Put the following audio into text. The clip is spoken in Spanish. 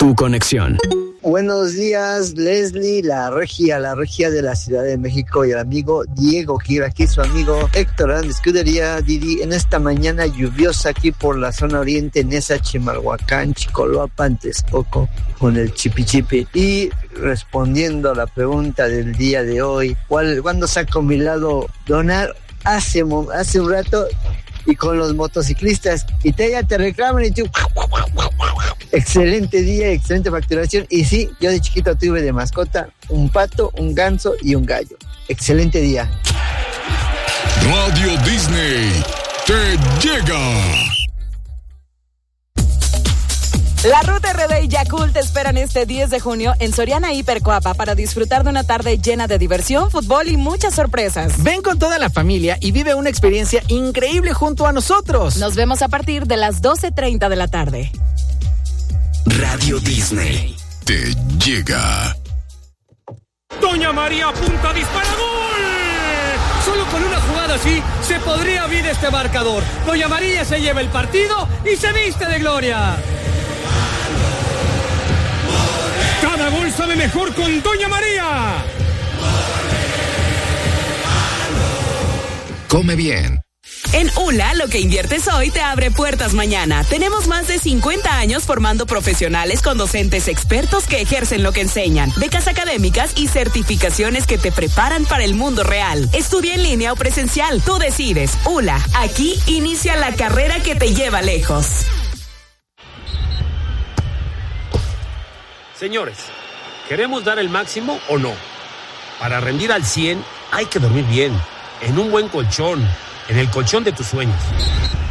tu conexión. Buenos días, Leslie, la regia de la Ciudad de México, y el amigo Diego, que aquí su amigo Héctor Hernández Escudería, Didi, en esta mañana lluviosa aquí por la zona oriente, Nesa, Chimalhuacán, Chicoloapan, Texcoco, con el chipi. Y respondiendo a la pregunta del día de hoy, ¿cuándo saco mi lado donar? Hace un rato, y con los motociclistas, y ya te reclaman y tú... Excelente día, excelente facturación. Y sí, yo de chiquito tuve de mascota un pato, un ganso y un gallo. Excelente día. Radio Disney te llega. La Ruta RD y Yakult te esperan este 10 de junio en Soriana Hipercoapa para disfrutar de una tarde llena de diversión, fútbol y muchas sorpresas. Ven con toda la familia y vive una experiencia increíble junto a nosotros. Nos vemos a partir de las 12:30 de la tarde. Radio Disney te llega. Doña María apunta, dispara, ¡gol! Solo con una jugada así se podría abrir este marcador. Doña María se lleva el partido y se viste de gloria. Cada gol sabe mejor con Doña María. Come bien. En ULA, lo que inviertes hoy te abre puertas mañana. Tenemos más de 50 años formando profesionales con docentes expertos que ejercen lo que enseñan, becas académicas y certificaciones que te preparan para el mundo real. Estudia en línea o presencial, tú decides. ULA, aquí inicia la carrera que te lleva lejos. Señores, ¿queremos dar el máximo o no? Para rendir al 100 hay que dormir bien, en un buen colchón, en el colchón de tus sueños.